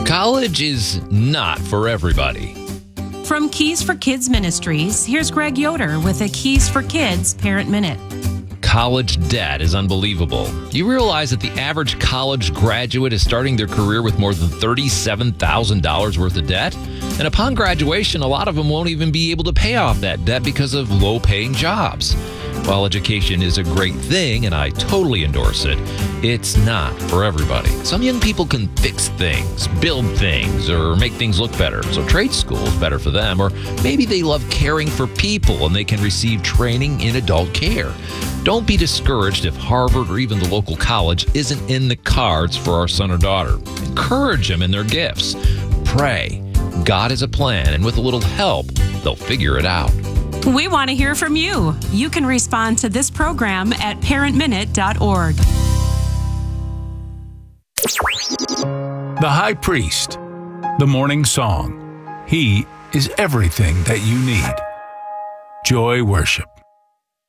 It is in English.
College is not for everybody. From Keys for Kids Ministries, here's Greg Yoder with a Keys for Kids Parent Minute. College debt is unbelievable. Do you realize that the average college graduate is starting their career with more than $37,000 worth of debt? And upon graduation, a lot of them won't even be able to pay off that debt because of low-paying jobs. While education is a great thing, and I totally endorse it, it's not for everybody. Some young people can fix things, build things, or make things look better. So trade school is better for them. Or maybe they love caring for people and they can receive training in adult care. Don't be discouraged if Harvard or even the local college isn't in the cards for our son or daughter. Encourage them in their gifts. Pray. God has a plan, and with a little help, they'll figure it out. We want to hear from you. You can respond to this program at parentminute.org. The High Priest, the Morning Song. He is everything that you need. Joy Worship.